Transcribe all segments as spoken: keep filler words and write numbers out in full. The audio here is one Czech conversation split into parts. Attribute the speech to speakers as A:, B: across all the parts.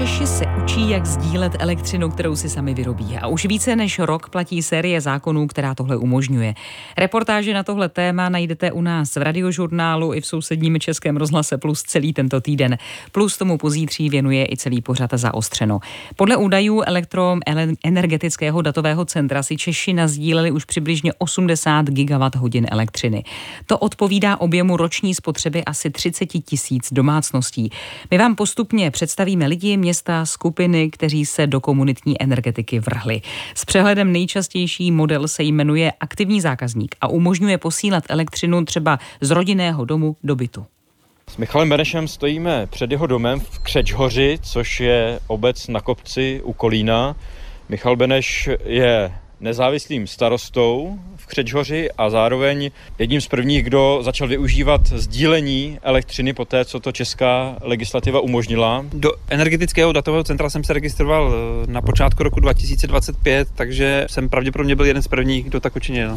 A: Češi se učí, jak sdílet elektřinu, kterou si sami vyrobí. A už více než rok platí série zákonů, která tohle umožňuje. Reportáže na tohle téma najdete u nás v Radiožurnálu i v sousedním Českém rozhlase Plus celý tento týden. Plus tomu pozítří věnuje i celý pořad Zaostřeno. Podle údajů Elektroenergetického datového centra si Češi nasdíleli už přibližně osmdesát gigawatt hodin elektřiny. To odpovídá objemu roční spotřeby asi třicet tisíc domácností. My vám postupně představíme lidi, města, skupiny, kteří se do komunitní energetiky vrhli. S přehledem nejčastější model se jmenuje aktivní zákazník a umožňuje posílat elektřinu třeba z rodinného domu do bytu.
B: S Michalem Benešem stojíme před jeho domem v Křečhoři, což je obec na kopci u Kolína. Michal Beneš je nezávislým starostou v Křečhoři a zároveň jedním z prvních, kdo začal využívat sdílení elektřiny po té, co to česká legislativa umožnila.
C: Do energetického datového centra jsem se registroval na počátku roku dva tisíce dvacet pět, takže jsem pravděpodobně byl jeden z prvních, kdo tak učinil.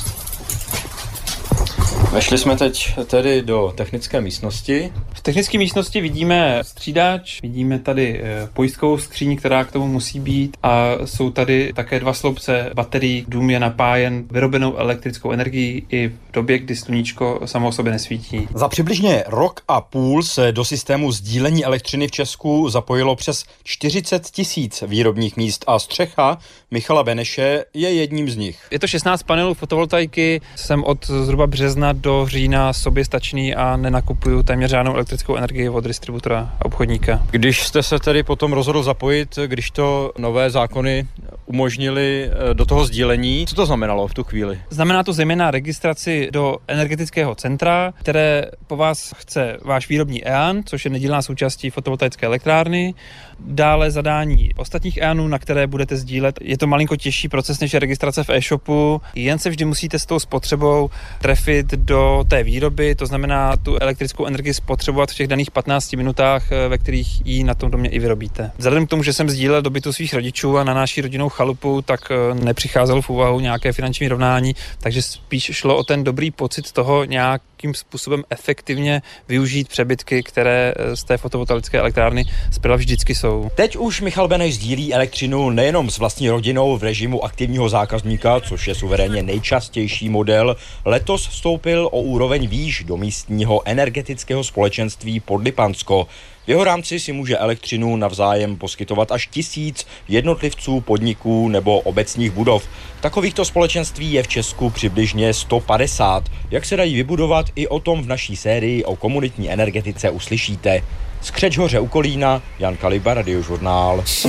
B: Vešli jsme teď tedy do technické místnosti.
C: V technické místnosti vidíme střídač, vidíme tady pojistkovou skříň, která k tomu musí být, a jsou tady také dva sloupce baterií. Dům je napájen vyrobenou elektrickou energií i v době, kdy sluníčko samo o sobě nesvítí.
D: Za přibližně rok a půl se do systému sdílení elektřiny v Česku zapojilo přes čtyřicet tisíc výrobních míst a střecha Michala Beneše je jedním z nich.
C: Je to šestnáct panelů fotovoltaiky, jsem od zhruba března do října soběstačný a nenakupuju téměř žádnou elektrickou energii od distributora a obchodníka.
B: Když jste se tedy potom rozhodl zapojit, když to nové zákony umožnili do toho sdílení, co to znamenalo v tu chvíli?
C: Znamená to zejména registraci do energetického centra, které po vás chce váš výrobní E A N, což je nedílná součástí fotovoltaické elektrárny, dále zadání ostatních E A Nů, na které budete sdílet. Je to malinko těžší proces než je registrace v e-shopu, jen se vždy musíte s tou spotřebou trefit do té výroby, to znamená tu elektrickou energii spotřebovat v těch daných patnácti minutách, ve kterých ji na tom domě i vyrobíte. Vzhledem k tomu, že jsem sdílel do bytu svých rodičů a na naší rodinnou chalupu, tak nepřicházelo v úvahu nějaké finanční rovnání, takže spíš šlo o ten dobrý pocit toho nějakým způsobem efektivně využít přebytky, které z té fotovoltaické elektrárny zprva vždycky jsou.
D: Teď už Michal Beneš sdílí elektřinu nejenom s vlastní rodinou v režimu aktivního zákazníka, což je suverénně nejčastější model. Letos vstoupil o úroveň výš do místního energetického společenství Podlipansko. V jeho rámci si může elektřinu navzájem poskytovat až tisíc jednotlivců, podniků nebo obecních budov. Takovýchto společenství je v Česku přibližně sto padesát. Jak se dají vybudovat, i o tom v naší sérii o komunitní energetice uslyšíte. Z Křečhoře u Kolína, Jan Kaliba, Radiožurnál.